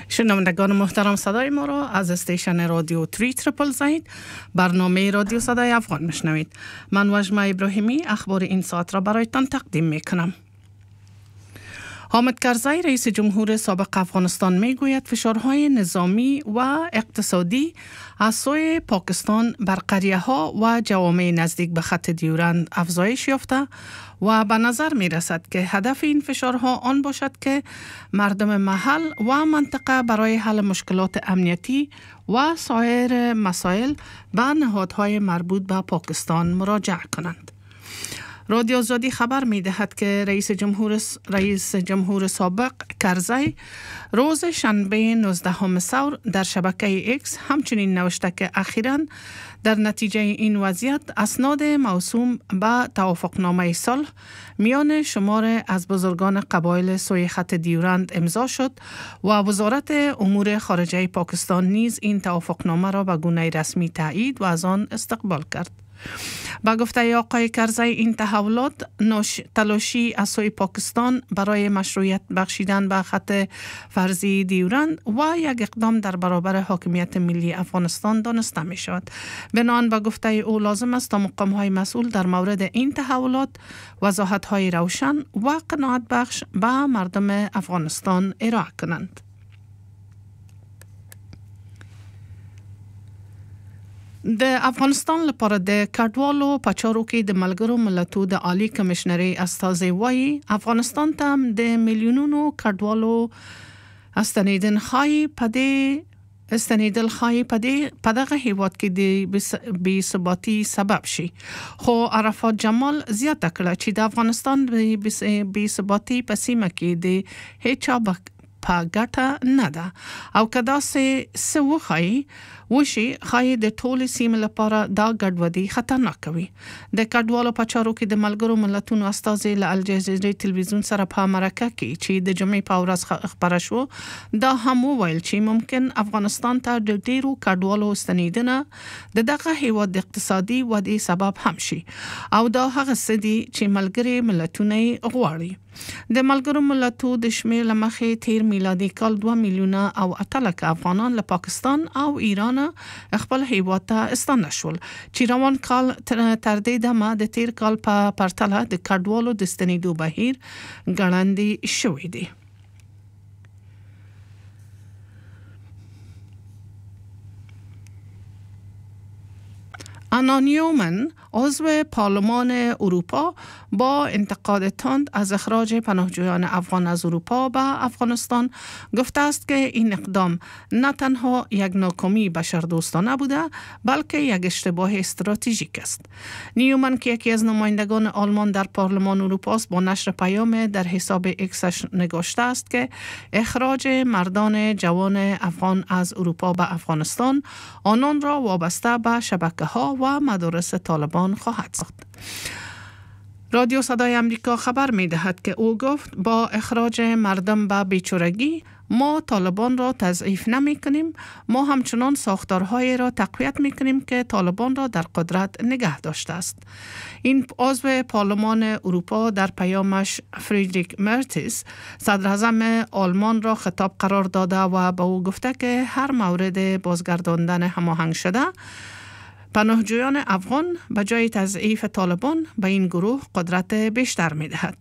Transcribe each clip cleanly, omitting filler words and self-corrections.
شنوندگان محترم، صدای ما را از استیشن رادیو 3 برنامه رادیو صدای افغان میشنوید. من وجمه ابراهیمی اخبار این ساعت را برایتان تقدیم میکنم. حامد کرزی رئیس جمهور سابق افغانستان میگوید فشارهای نظامی و اقتصادی از سوی پاکستان بر قریه ها و جوامع نزدیک به خط دیورند افزایش یافته و به نظر می رسد که هدف این فشارها آن باشد که مردم محل و منطقه برای حل مشکلات امنیتی و سایر مسائل به نهادهای مربوط به پاکستان مراجعه کنند. رادیو آزادی خبر می دهد که رئیس جمهور سابق کرزی روز شنبه 19 ثور در شبکه ایکس همچنین نوشته که اخیراً در نتیجه این وضعیت اسناد موسوم به توافقنامه صلح میان شمار از بزرگان قبایل سوی خط دیورند امضا شد و وزارت امور خارجه پاکستان نیز این توافقنامه را به گونه رسمی تایید و از آن استقبال کرد. با گفته آقای کرزی این تحولات تلاشی از سوی پاکستان برای مشروعیت بخشیدن به خط فرضی دیورند و یک اقدام در برابر حاکمیت ملی افغانستان دانسته می شود. بنابراین با گفته او لازم است تا مقام های مسئول در مورد این تحولات وضاحت های روشن و قناعت بخش به مردم افغانستان ارائه کنند. د افغانستان لپاره د کډوالو په چارو کې د ملګرو ملتونو د عالی کمشنري استازي وایي افغانستان ته د میلیونونو کډوالو استنیدل خای په دغه هیواد کې د بې ثباتی سبب شي. خو عرفات جمال زیاته کړه چې د افغانستان بې ثباتی په سیمه کې د هیڅ په ګټه نه ده او کدا سه وخی وشي خای د ټول سیمه لپاره دا ګډوډي خطرناک وي. د کډوالو په چارو کې د ملګرو ملتونو استازي له الجزیره تلویزیون سره په مرکه کې چې د جمعې په ورځ خبره شو دا هم ویل چې ممکن افغانستان ته د ډیرو کډوالو ستنیدنه دغه هیواد د اقتصادي ودې سبب هم شي او دا هغه سدي چې ملګري ملتونه غواړي. د ملګرو ملتونو د شمیر لمخې تیر میلادي کال 2 میلیونه او اتلک افغانان له پاکستان او ایران خپل هیواد ته استانه شول چې روان کال تر دې دمه د تیر کال په پرتله د کډوالو د ستنیدو بهیر ګړندی شوی دی. آنا نیومن عضو پارلمان اروپا با انتقاد تند از اخراج پناهجویان افغان از اروپا به افغانستان گفته است که این اقدام نه تنها یک ناکامی بشردوستانه بوده بلکه یک اشتباه استراتژیک است. نیومن که یکی از نمایندگان آلمان در پارلمان اروپا است با نشر پیام در حساب ایکسش نگاشته است که اخراج مردان جوان افغان از اروپا به افغانستان آنان را وابسته به شبکه‌ها و مدارس طالبان خواهد ساخت. رادیو صدای امریکا خبر می دهد که او گفت با اخراج مردم به بیچارگی ما طالبان را تضعیف نمی کنیم، ما همچنان ساختارهای را تقویت می کنیم که طالبان را در قدرت نگه داشته است. این عضو پارلمان اروپا در پیامش فریدریک مرتز صدر اعظم آلمان را خطاب قرار داده و به او گفته که هر مورد بازگرداندن هماهنگ شده پناهجویان افغان به جای تضعیف طالبان به این گروه قدرت بیشتر می دهد.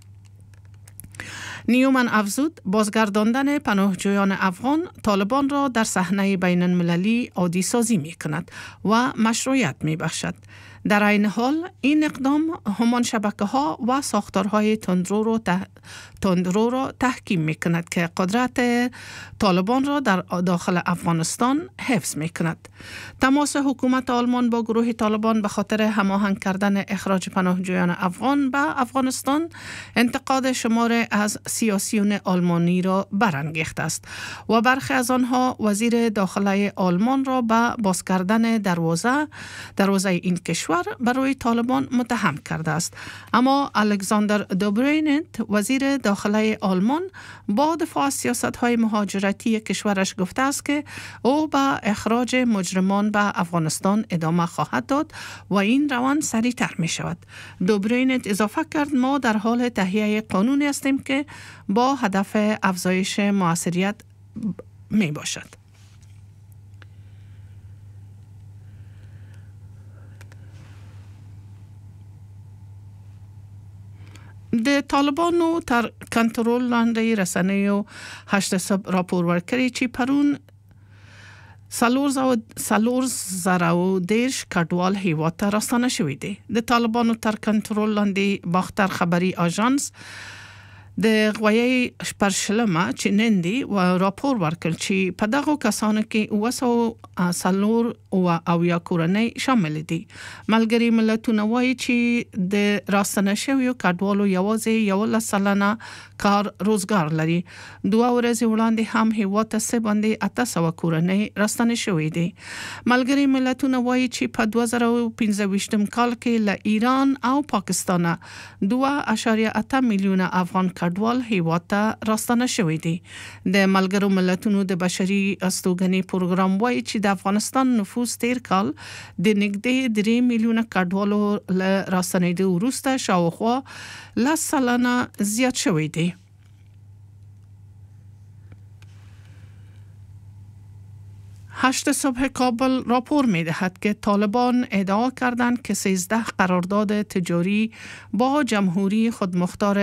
نیومن افزود بازگرداندن پناهجویان افغان طالبان را در صحنه بین المللی عادی سازی می کند و مشروعیت می بخشد. در این حال این اقدام همان شبکه‌ها و ساختارهای تندرو را تحکیم می کند که قدرت طالبان را در داخل افغانستان حفظ می کند. تماس حکومت آلمان با گروه طالبان به خاطر هماهنگ کردن اخراج پناهجویان افغان به افغانستان انتقاد شمار از سیاسیون آلمانی را برانگیخته است و برخی از آنها وزیر داخله آلمان را به باز کردن دروازه این کشور برای طالبان متهم کرده است. اما الکساندر دوبرینت وزیر داخله آلمان با دفاع از سیاست‌های مهاجرتی کشورش گفته است که او به اخراج مجرمان به افغانستان ادامه خواهد داد و این روند سریعتر می شود. دوبرینت اضافه کرد ما در حال تهیه قانونی هستیم که با هدف افزایش موثریت می باشد. د طالبانو تر کنټرول لاندې رسنیو 8 صبح راپور ورکړی چې پرون 3,010 کډوال هیواد ته راستانه شوي دي. د طالبانو تر کنټرول لاندې باختر خبري اژانس د غویي شپرشلمه چې نن دی و راپور ورکړ چې په دغه کسانو کې 204 او یا کورنۍ شامل دي. ملګری ملتونه وایي چې د راستنه شویو کډوالو یوازې 11% کار روزګار لري. 2 ورځې وړاندې هم هیواد ته باندې 800 کورنۍ راستنه شوې دي. ملګری ملتونه وایي چې په 2015 کال کې له ایران او پاکستان 2.8 میلیونه افغان کډوال هیواد ته راستنه شوې دي. د ملګرو ملتونو د بشري استوګنې پروګرام وایي چې د افغانستان نفوس تیر کال د نږدې 3 میلیونه کډوالو له راستنېدو وروسته شاوخوا 10% زیات شوی دی. هشت صبح کابل راپور می دهد که طالبان ادعا کردند که 13 قرارداد تجاری با جمهوری خودمختار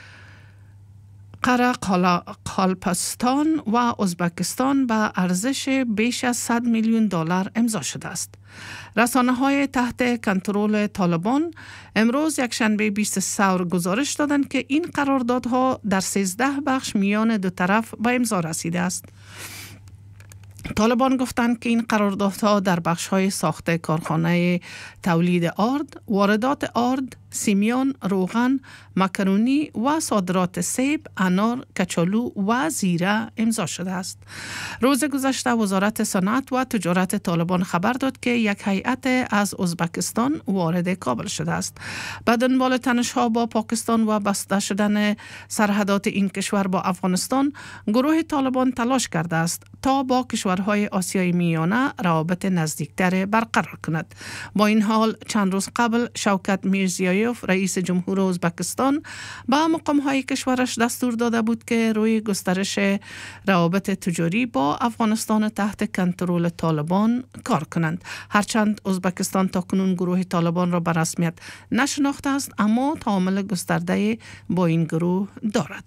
قرقالپستان و ازبکستان به ارزش بیش از 100 میلیون دلار امضا شده است. رسانه‌های تحت کنترل طالبان امروز یکشنبه 20 ثور گزارش دادند که این قراردادها در 13 بخش میان دو طرف به امضا رسیده است. طالبان گفتند که این قراردادها در بخش‌های ساخت کارخانه تولید آرد، واردات آرد، سیمیان، روغن، مکرونی و صادرات سیب، انار، کچالو و زیره امضا شده است. روز گذشته وزارت صنعت و تجارت طالبان خبر داد که یک هیئت از ازبکستان وارد کابل شده است. به دنبال تنش‌ها با پاکستان و بسته شدن سرحدات این کشور با افغانستان، گروه طالبان تلاش کرده است تا با کشورهای آسیای میانه روابط نزدیکتر برقرار کند. با این حال چند روز قبل شوکت میرزیایوف رئیس جمهور ازبکستان با مقام‌های کشورش دستور داده بود که روی گسترش روابط تجاری با افغانستان تحت کنترل طالبان کار کنند. هرچند ازبکستان تاکنون گروه طالبان را به رسمیت نشناخته است، اما تعامل گسترده با این گروه دارد.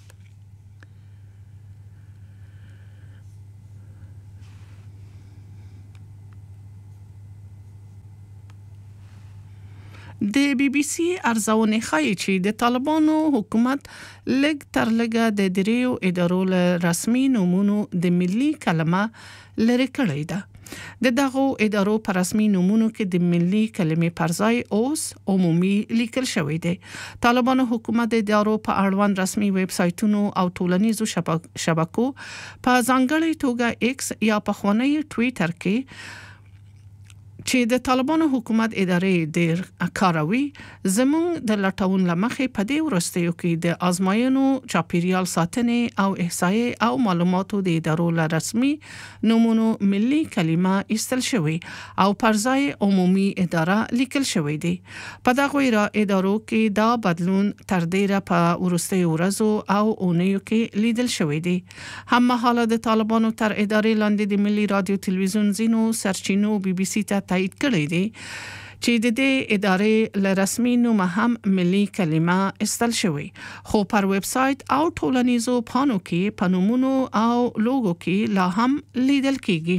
د بی بی سی ارزونې ښیي چې د طالبانو حکومت لږ تر لږه د دریو ادارو له رسمي نومونو د ملي کلمه لرې کړې ده. د دغو ادارو په رسمي نومونو کې د ملي کلمې پر ځای اوس عمومي لیکل شوی دی. طالبانو حکومت د ادارو په اړوند رسمي ویب سایټونو او ټولنیزو شبکو په ځانګړې توګه ایکس یا پخوانی ټویټر کې چې د طالبانو حکومت ادارې ډیر کاروي، زموږ د لټون لمخې په دې ورستیو کې د آزمایونو چاپیریال ساتنې او احصایې او معلوماتو د ادارو له رسمي نومونو ملي کلمه ایستل شوی او پر ځای عمومي اداره لیکل شوی دی. په دغه ادارو کې دا بدلون تر ډیره په ورستیو ورځو او اونیو کې لیدل شوی دی. هم مهاله د طالبانو تر ادارې لاندې د ملي رادیو تلویزیون ځینو سرچینو بی بی سی ته تایید کړی دی چې د دې ادارې له رسمي نوم هم ملي کلمه استل شوی، خو پر ویب سایت او ټولنیزو پاڼو کې په نومونو او لوګو کې لا هم لیدل کیږي.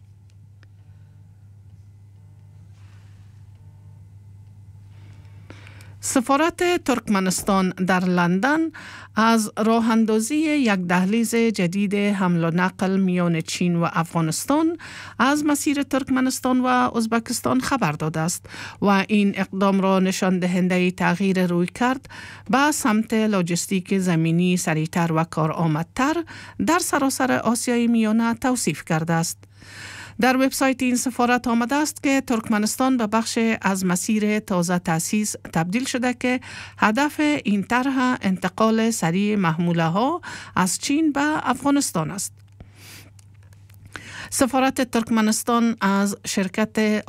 سفارت ترکمنستان در لندن از راه اندازی یک دهلیز جدید حمل و نقل میان چین و افغانستان از مسیر ترکمنستان و ازبکستان خبر داده است و این اقدام را نشان دهنده تغییر رویکرد به سمت لاجستیک زمینی سریعتر و کارآمدتر در سراسر آسیای میانه توصیف کرده است. در وبسایت این سفارت آمده است که ترکمنستان به بخش از مسیر تازه تأسیس تبدیل شده که هدف این طرح انتقال سریع محموله ها از چین به افغانستان است. سفارت ترکمنستان از شرکت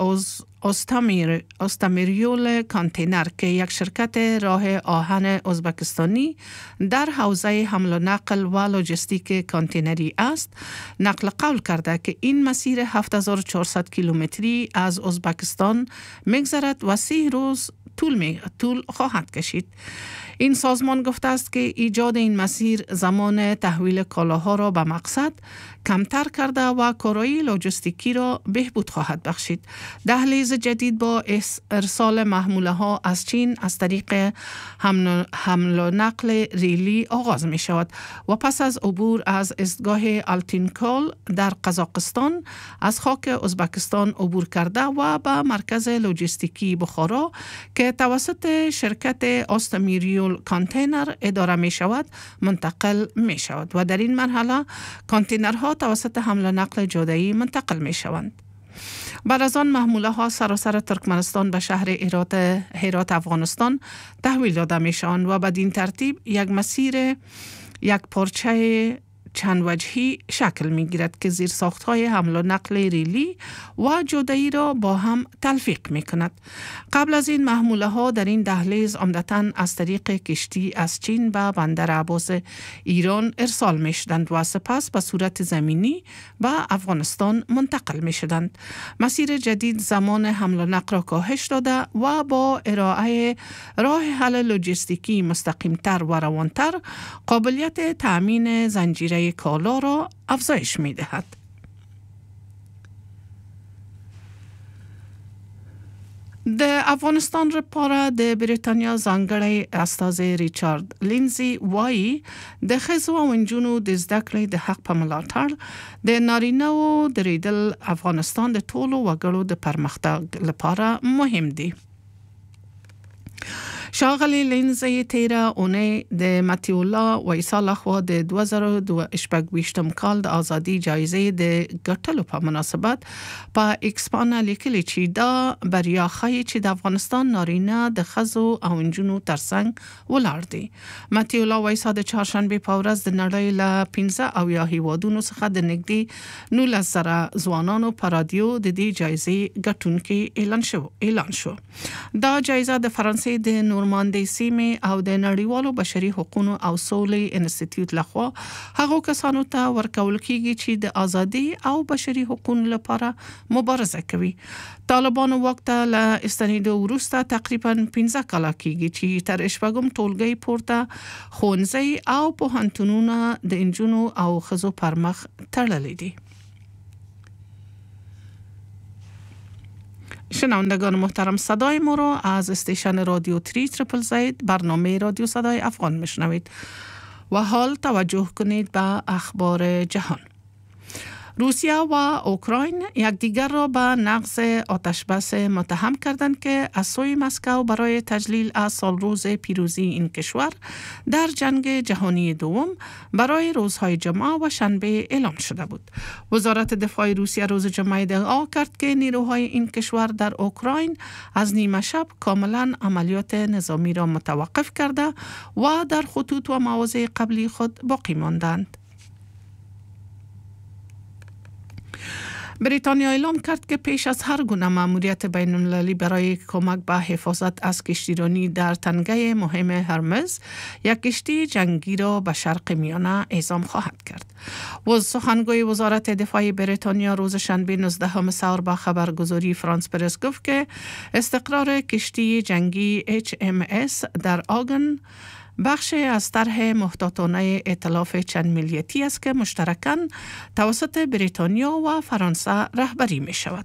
استامیریول کانتینر که یک شرکت راه آهن ازبکستانی در حوزه حمل و نقل و لوجستیک کانتینری است، نقل قول کرده که این مسیر 7400 کیلومتری از ازبکستان میگذرد و 3 روز طول خواهد کشید. این سازمان گفته است که ایجاد این مسیر زمان تحویل کالاها را به مقصد کمتر کرده و کارایی لوجستیکی را بهبود خواهد بخشید. دهلیز جدید با ارسال محموله ها از چین از طریق حمل و نقل ریلی آغاز می شود و پس از عبور از ایستگاه آلتینکول در قزاقستان از خاک ازبکستان عبور کرده و به مرکز لوجستیکی بخارا که توسط شرکت استامیریول کانتینر اداره می شود منتقل می شود و در این مرحله کانتینرها توسط حمل و نقل جاده‌ای منتقل می شوند. بعد از آن محموله ها سراسر ترکمنستان به شهر هرات افغانستان تحویل داده می شوند و بدین ترتیب یک مسیر یک پارچه چند وجهی شکل می گیرد که زیر ساختهای حمل و نقل ریلی و جاده‌ای را با هم تلفیق می کند. قبل از این محموله ها در این دهلیز عمدتاً از طریق کشتی از چین به بندر عباس ایران ارسال می شدند و سپس به صورت زمینی به افغانستان منتقل می شدند. مسیر جدید زمان حمل و نقل را کاهش داده و با ارائه راه حل لوجستیکی مستقیمتر و روانتر قابلیت تأمین زنجیره کالا را افزایش می دهد. د افغانستان لپاره د بریتانیا ځانګړی استازی ریچارد لینزی وایي د ښځو او نجونو د زده کړې د حق په ملاتړ د نارینه‌وو درېدل افغانستان د ټولو وګړو د پرمختګ لپاره مهم دی. ښاغلی لینزی تیره اونۍ د متیولا ویسا لخوا د 2022 کال د آزادي جایزې د ګټلو په مناسبت په ایکس باندې لیکلي چې دا بریا ښیي چې د افغانستان نارینه د ښځو او نجونو ترڅنګ ولاړ دي. متیولا ویسا د چهارشنبې په ورځ د نړۍ له 15 هیوادونو څخه د نږدې 19,000 ځوانانو په رادیو د دې جایزې ګټونکي اعلان شو. دا جایزه د فرانسې د نورماندی سیمې او د نړیوالو بشري حقوقو او سولې انسټیټیوټ لخوا هغو کسانو ته ورکول کیږي چې د ازادي او بشري حقوقو لپاره مبارزه کوي. طالبانو واک ته له استنیدو وروسته تقریبا 15 کاله کیږي چې تر شپږم ټولګي پورته ښوونځي او پوهنتونونه د نجونو او ښځو پر مخ تړلي دي. شنوندگان محترم، صدای ما را از استیشن رادیو 3ZZZ برنامه رادیو صدای افغان میشنوید و حال توجه کنید به اخبار جهان. روسیه و اوکراین یکدیگر را به نقض آتشبس متهم کردند که از سوی مسکو برای تجلیل از سالروز پیروزی این کشور در جنگ جهانی دوم برای روزهای جمعه و شنبه اعلام شده بود. وزارت دفاع روسیه روز جمعه ادعا کرد که نیروهای این کشور در اوکراین از نیمه شب کاملا عملیات نظامی را متوقف کرده و در خطوط و مواضع قبلی خود باقی ماندند. بریتانیا اعلام کرد که پیش از هر گونه مأموریت بین المللی برای کمک به حفاظت از کشتیرانی در تنگه مهم هرمز یک کشتی جنگی را به شرق میانه اعزام خواهد کرد. سخنگوی وزارت دفاع بریتانیا روز شنبه 19 سهر به خبرگزاری فرانس پرس گفت که استقرار کشتی جنگی HMS در آگن بخشی از طرح محتاطانه ائتلاف چند ملیتی است که مشترکاً توسط بریتانیا و فرانسه رهبری می شود.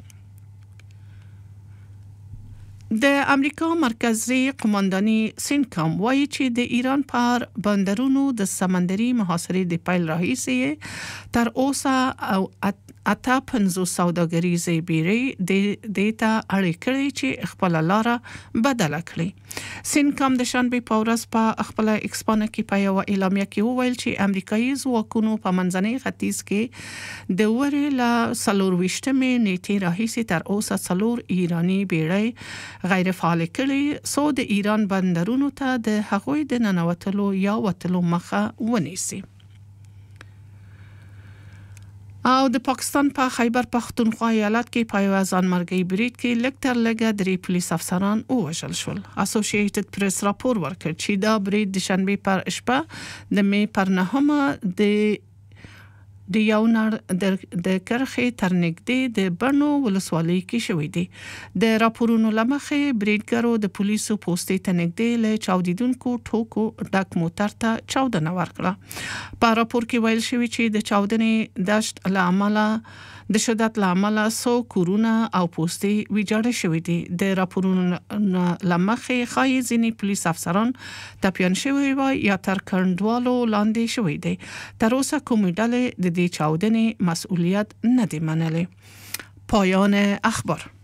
د امریکا مرکزی قماندانی سینکام وایي چې د ایران پر بندرونو د سمندري محاصرې د پیل راهیسې تر اوسه او اته 50 سوداګریزې بیړۍ د ته اړې کړې چې خپل لاره بدله کړي. سینکام د شنبې په ورځ په خپل ایکسپانه کې په یو اعلامیه کې وویل چې امریکایي ځواکونو په منځني ختیځ کې د ورې له 24مې نیټې راهیسې تر اوسه 4 ایرانی بیړۍ غیر فعال کړي سو د ایران بندرونو ته د هغوی د ننوتلو یا وتلو مخه ونیسي. او د پاکستان په خیبر پختونخوا ایالت کې په یو ځانمرګي برید کې لږ تر لږه 3 پولیس افسران ووژل شول. اسوسییټډ پریس راپور ورکړ چې دا برید د شنبه پر شپه د می پر 9 د یونر د کرخې ترنګدي د بڼو ولسوالۍ کې شوې دي. د راپورونو لمخې بریډګرو د پولیسو پوسټې تنګدي له چاودیدونکو ټوکو ډک موټر ته چاودنه ورکړه. په راپور کې ویل شوی چې د چاودنې دشت لامل د شدت لامل سو کورونه او پوسټې ویجاړې شوې دي. د راپورونو لمخې خای ځینې پولیس افسران تپیان شوی و یا تر کندوالو لاندې شوی دي. تر اوسه کومې ډلې د دې چاودنې مسؤلیت نه دی منلې. پایان اخبار.